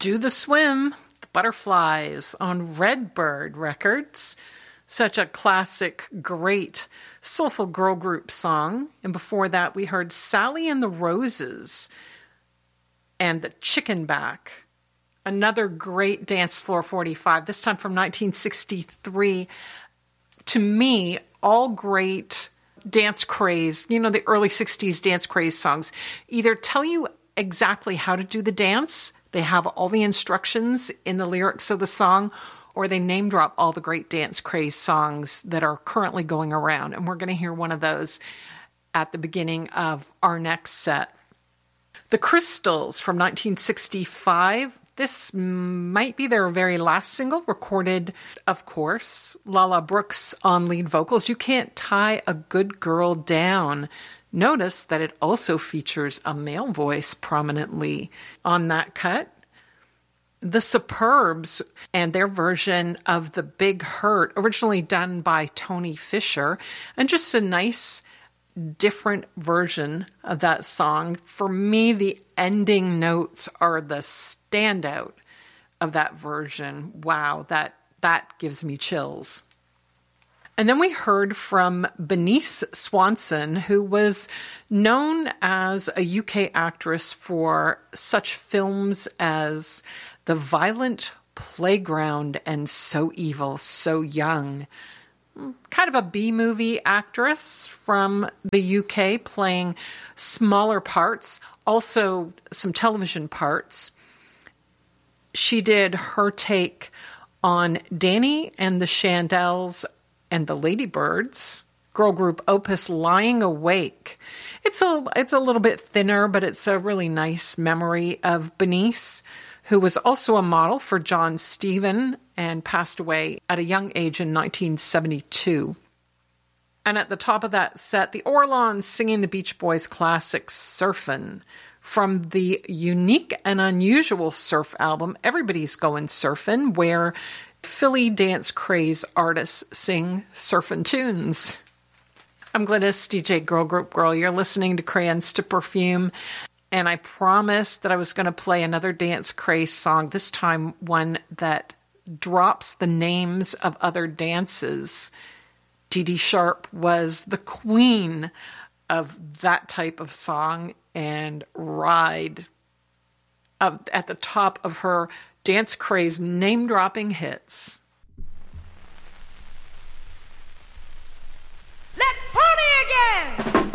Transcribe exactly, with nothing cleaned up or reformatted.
Do the Swim, the Butterflies on Redbird Records. Such a classic, great, soulful girl group song. And before that, we heard Sally and the Roses and the Chicken Back. Another great Dance Floor forty-five, this time from nineteen sixty-three. To me, all great dance craze, you know, the early sixties dance craze songs, either tell you exactly how to do the dance, they have all the instructions in the lyrics of the song, or they name drop all the great dance craze songs that are currently going around. And we're going to hear one of those at the beginning of our next set. The Crystals from nineteen sixty-five. This might be their very last single, recorded, of course, Lala Brooks on lead vocals. You Can't Tie a Good Girl Down. Notice that it also features a male voice prominently on that cut. The Superbs and their version of The Big Hurt, originally done by Tony Fisher, and just a nice different version of that song. For me, the ending notes are the standout of that version. Wow, that that gives me chills. And then we heard from Bernice Swanson, who was known as a U K actress for such films as The Violent Playground and So Evil, So Young. Kind of a B-movie actress from the U K, playing smaller parts, also some television parts. She did her take on Danny and the Shandells and the Ladybirds, girl group opus Lying Awake. It's a, it's a little bit thinner, but it's a really nice memory of Bernice, who was also a model for John Stephen and passed away at a young age in nineteen seventy-two. And at the top of that set, the Orlons singing the Beach Boys classic Surfin', from the unique and unusual surf album Everybody's Going Surfin', where Philly dance craze artists sing surfin' tunes. I'm Glynis, D J Girl Group Girl. You're listening to Crayons to Perfume. And I promised that I was going to play another dance craze song, this time one that drops the names of other dances. Dee Dee Sharp was the queen of that type of song, and Ride up at the top of her dance craze name-dropping hits. Let's party again!